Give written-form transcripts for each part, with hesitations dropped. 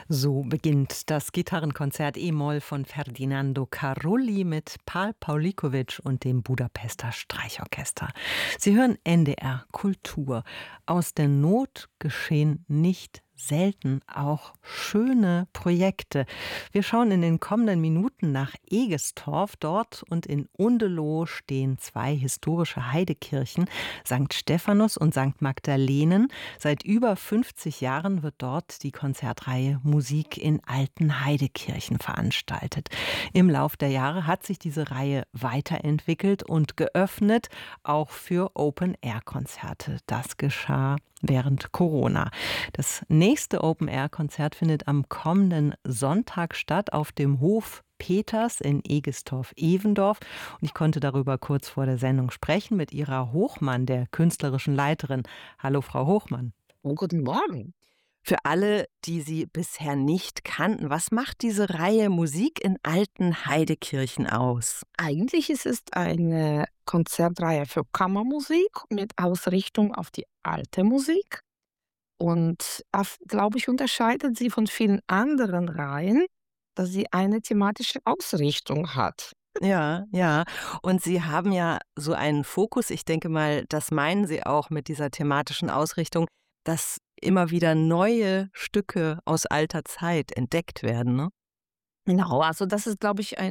So beginnt das Gitarrenkonzert E-Moll von Ferdinando Carulli mit Pál Pawlikowicz und dem Budapester Streichorchester. Sie hören NDR Kultur. Aus der Not geschehen nicht selten auch schöne Projekte. Wir schauen in den kommenden Minuten nach Egestorf. Dort und in Undeloh stehen zwei historische Heidekirchen, St. Stephanus und St. Magdalenen. Seit über 50 Jahren wird dort die Konzertreihe Musik in alten Heidekirchen veranstaltet. Im Lauf der Jahre hat sich diese Reihe weiterentwickelt und geöffnet, auch für Open-Air-Konzerte. Das geschah während Corona. Das nächste Open-Air-Konzert findet am kommenden Sonntag statt auf dem Hof Peters in Egestorf-Evendorf. Und ich konnte darüber kurz vor der Sendung sprechen mit Ira Hochmann, der künstlerischen Leiterin. Hallo, Frau Hochmann. Oh, guten Morgen. Für alle, die Sie bisher nicht kannten, was macht diese Reihe Musik in alten Heidekirchen aus? Eigentlich ist es eine Konzertreihe für Kammermusik mit Ausrichtung auf die alte Musik. Und das, glaube ich, unterscheidet sie von vielen anderen Reihen, dass sie eine thematische Ausrichtung hat. Ja, ja. Und Sie haben ja so einen Fokus, ich denke mal, das meinen Sie auch mit dieser thematischen Ausrichtung, dass immer wieder neue Stücke aus alter Zeit entdeckt werden, ne? Genau, also das ist, glaube ich,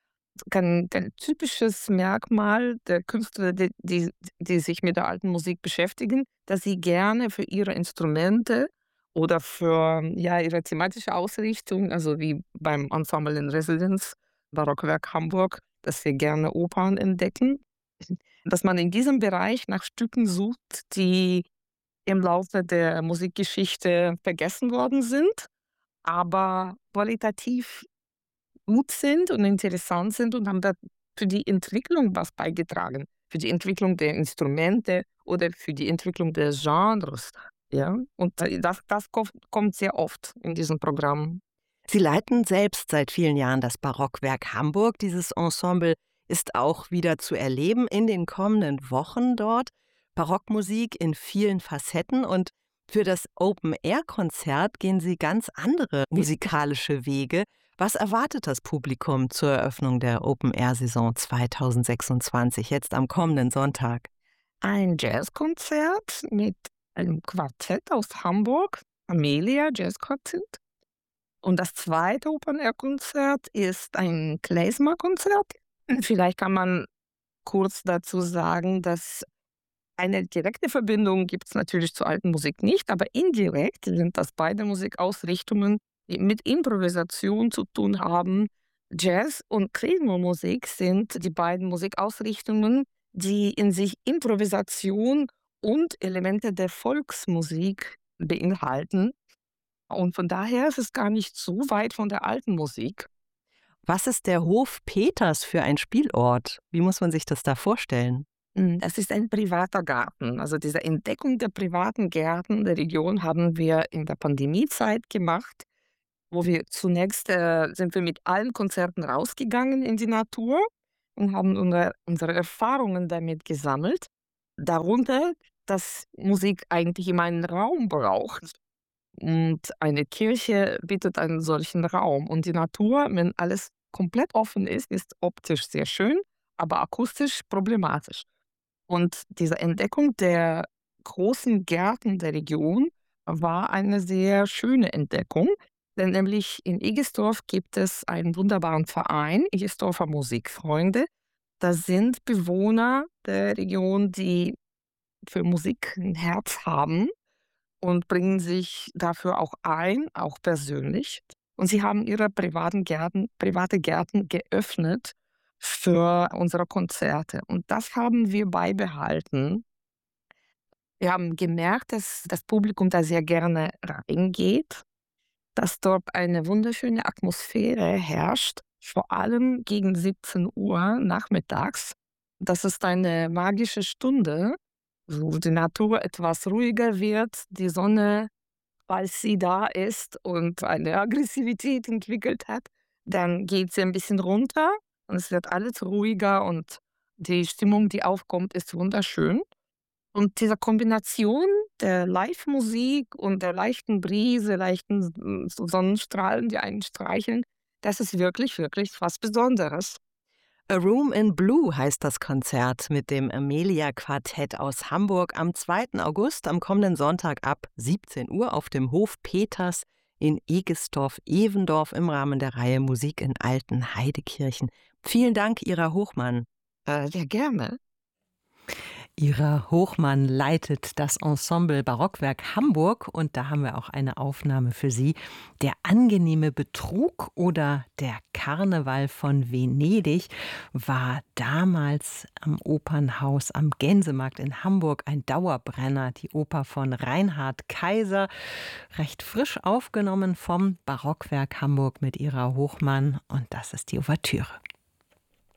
ein typisches Merkmal der Künstler, die sich mit der alten Musik beschäftigen, dass sie gerne für ihre Instrumente oder für ihre thematische Ausrichtung, also wie beim Ensemble in Residence, Barockwerk Hamburg, dass wir gerne Opern entdecken, dass man in diesem Bereich nach Stücken sucht, die im Laufe der Musikgeschichte vergessen worden sind, aber qualitativ gut sind und interessant sind und haben da für die Entwicklung was beigetragen. Für die Entwicklung der Instrumente oder für die Entwicklung des Genres. Ja? Und das kommt sehr oft in diesem Programm. Sie leiten selbst seit vielen Jahren das Barockwerk Hamburg. Dieses Ensemble ist auch wieder zu erleben in den kommenden Wochen dort. Barockmusik in vielen Facetten, und für das Open-Air-Konzert gehen Sie ganz andere musikalische Wege. Was erwartet das Publikum zur Eröffnung der Open-Air-Saison 2026, jetzt am kommenden Sonntag? Ein Jazzkonzert mit einem Quartett aus Hamburg, Amelia Jazzquartett. Und das zweite Open-Air-Konzert ist ein Klezmer-Konzert. Vielleicht kann man kurz dazu sagen, dass eine direkte Verbindung gibt es natürlich zur alten Musik nicht, aber indirekt sind das beide Musikausrichtungen, die mit Improvisation zu tun haben. Jazz und Klezmer-Musik sind die beiden Musikausrichtungen, die in sich Improvisation und Elemente der Volksmusik beinhalten. Und von daher ist es gar nicht so weit von der alten Musik. Was ist der Hof Peters für ein Spielort? Wie muss man sich das da vorstellen? Das ist ein privater Garten. Also diese Entdeckung der privaten Gärten der Region haben wir in der Pandemiezeit gemacht, wo wir zunächst sind wir mit allen Konzerten rausgegangen in die Natur und haben unsere Erfahrungen damit gesammelt. Darunter, dass Musik eigentlich immer einen Raum braucht. Und eine Kirche bietet einen solchen Raum. Und die Natur, wenn alles komplett offen ist optisch sehr schön, aber akustisch problematisch. Und diese Entdeckung der großen Gärten der Region war eine sehr schöne Entdeckung. Denn nämlich in Egestorf gibt es einen wunderbaren Verein, Egestorfer Musikfreunde. Das sind Bewohner der Region, die für Musik ein Herz haben und bringen sich dafür auch ein, auch persönlich. Und sie haben ihre private Gärten geöffnet für unsere Konzerte. Und das haben wir beibehalten. Wir haben gemerkt, dass das Publikum da sehr gerne reingeht, dass dort eine wunderschöne Atmosphäre herrscht, vor allem gegen 17 Uhr nachmittags. Das ist eine magische Stunde, wo die Natur etwas ruhiger wird, die Sonne, falls sie da ist und eine Aggressivität entwickelt hat, dann geht sie ein bisschen runter und es wird alles ruhiger und die Stimmung, die aufkommt, ist wunderschön. Und diese Kombination der Live-Musik und der leichten Brise, leichten Sonnenstrahlen, die einen streicheln, das ist wirklich, wirklich was Besonderes. A Room in Blue heißt das Konzert mit dem Amelia Quartett aus Hamburg am 2. August, am kommenden Sonntag ab 17 Uhr auf dem Hof Peters in Egestorf-Evendorf im Rahmen der Reihe Musik in alten Heidekirchen. Vielen Dank, Ira Hochmann. Sehr gerne. Ira Hochmann leitet das Ensemble Barockwerk Hamburg und da haben wir auch eine Aufnahme für Sie. Der angenehme Betrug oder der Karneval von Venedig war damals am Opernhaus am Gänsemarkt in Hamburg ein Dauerbrenner. Die Oper von Reinhard Kaiser, recht frisch aufgenommen vom Barockwerk Hamburg mit Ira Hochmann und das ist die Ouvertüre.